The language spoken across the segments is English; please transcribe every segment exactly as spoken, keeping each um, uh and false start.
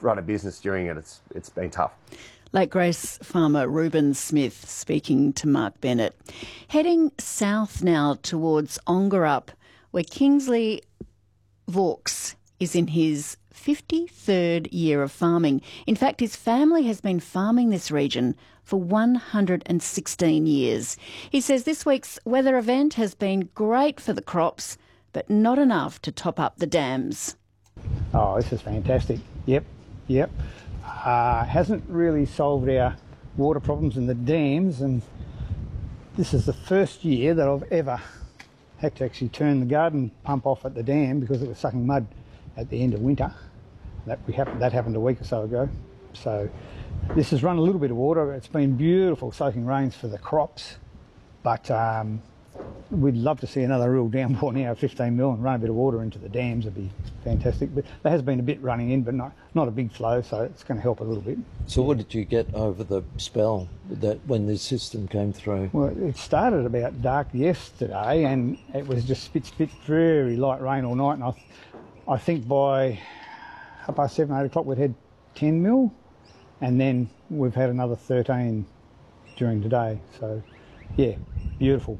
run a business during it, it's it's been tough. Lake Grace farmer Reuben Smith speaking to Mark Bennett. Heading south now towards Ongerup, where Kingsley Vaux is in his fifty-third year of farming. In fact, his family has been farming this region for one hundred sixteen years. He says this week's weather event has been great for the crops, but not enough to top up the dams. Oh, this is fantastic. Yep, yep. Uh, hasn't really solved our water problems in the dams, and this is the first year that I've ever had to actually turn the garden pump off at the dam because it was sucking mud at the end of winter. That we happened, that happened a week or so ago. So this has run a little bit of water. It's been beautiful soaking rains for the crops, but um, we'd love to see another real downpour now of fifteen mil and run a bit of water into the dams. Would be fantastic. But there has been a bit running in, but not not a big flow, so it's going to help a little bit. So what did you get over the spell that when the system came through? Well, it started about dark yesterday, and it was just spit spit very light rain all night. And I, I think by half past seven, eight o'clock, we'd had ten mil, and then we've had another thirteen during today. So, yeah, beautiful.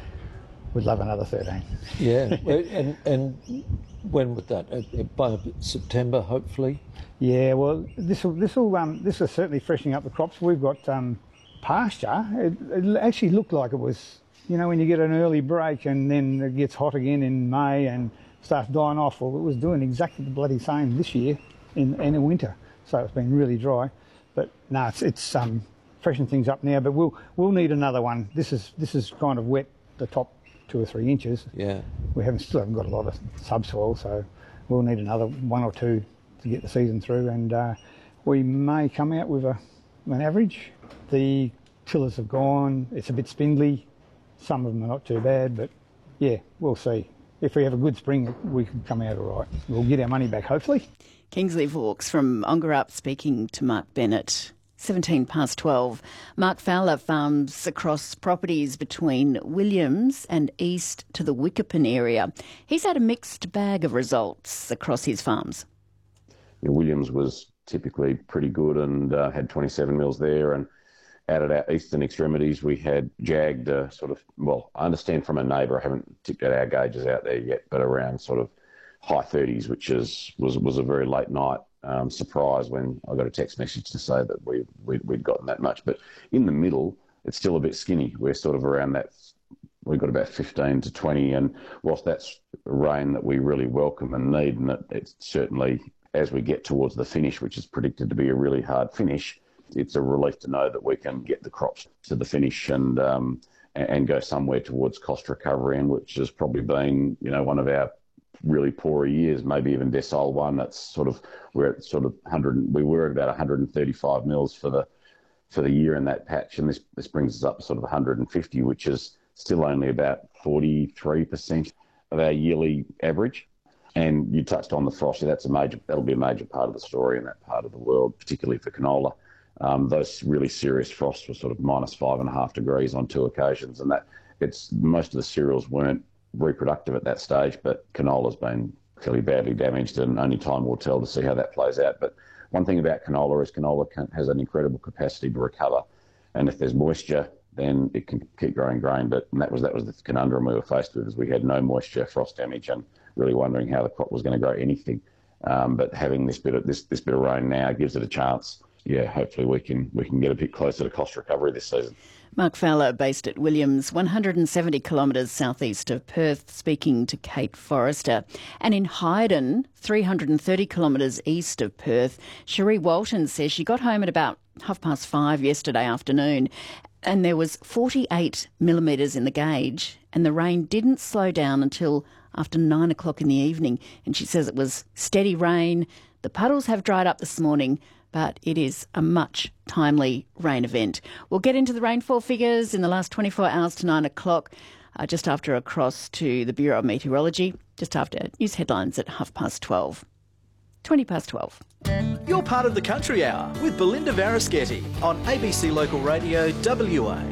We'd love another thirteen. Yeah, and and when would that? By September, hopefully. Yeah, well, this will this will um this is certainly freshening up the crops. We've got um pasture. It, it actually looked like it was, you know, when you get an early break and then it gets hot again in May and starts dying off. Well, it was doing exactly the bloody same this year in in the winter. So it's been really dry. But no, it's it's um freshening things up now. But we'll we'll need another one. This is this is kind of wet the top two or three inches. Yeah. We haven't still haven't got a lot of subsoil, so we'll need another one or two to get the season through, and uh, we may come out with a an average. The tillers have gone. It's a bit spindly. Some of them are not too bad, but yeah, we'll see. If we have a good spring, we can come out all right. We'll get our money back, hopefully. Kingsley Vaux from Ongerup speaking to Mark Bennett. seventeen past twelve. Mark Fowler farms across properties between Williams and east to the Wickerpin area. He's had a mixed bag of results across his farms. Yeah, Williams was typically pretty good and uh, had twenty-seven mils there, and out at our eastern extremities we had jagged uh, sort of, well, I understand from a neighbour, I haven't tipped out our gauges out there yet, but around sort of high thirties, which is was was a very late night Um, surprise when I got a text message to say that we, we, we'd gotten that much. But in the middle, it's still a bit skinny. We're sort of around that, we've got about fifteen to twenty, and whilst that's rain that we really welcome and need, and it, it's certainly, as we get towards the finish, which is predicted to be a really hard finish, it's a relief to know that we can get the crops to the finish and um, and go somewhere towards cost recovery, and which has probably been, you know, one of our really poor years, maybe even decile one. That's sort of, we're at sort of one hundred, we were at about one hundred thirty-five mils for the for the year in that patch, and this this brings us up to sort of one hundred fifty, which is still only about forty-three percent of our yearly average. And you touched on the frost. Yeah, that's a major, that'll be a major part of the story in that part of the world, particularly for canola. Um, those really serious frosts were sort of minus five and a half degrees on two occasions, and that it's most of the cereals weren't reproductive at that stage, but canola's been fairly badly damaged, and only time will tell to see how that plays out. But one thing about canola is canola can, has an incredible capacity to recover, and if there's moisture, then it can keep growing grain. But that was that was the conundrum we were faced with, is we had no moisture, frost damage, and really wondering how the crop was going to grow anything. Um, but having this bit of this this bit of rain now gives it a chance. Yeah, hopefully we can we can get a bit closer to cost recovery this season. Mark Fowler, based at Williams, one hundred seventy kilometres southeast of Perth, speaking to Kate Forrester. And in Hyden, three hundred thirty kilometres east of Perth, Cherie Walton says she got home at about half past five yesterday afternoon, and there was forty-eight millimetres in the gauge, and the rain didn't slow down until after nine o'clock in the evening. And she says it was steady rain. The puddles have dried up this morning, but it is a much timely rain event. We'll get into the rainfall figures in the last twenty-four hours to nine o'clock, uh, just after across to the Bureau of Meteorology, just after news headlines at half past twelve. twenty past twelve. You're part of the Country Hour with Belinda Varischetti on A B C Local Radio W A.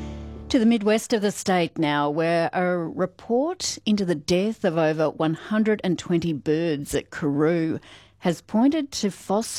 To the midwest of the state now, where a report into the death of over one hundred twenty birds at Karoo has pointed to phosphorus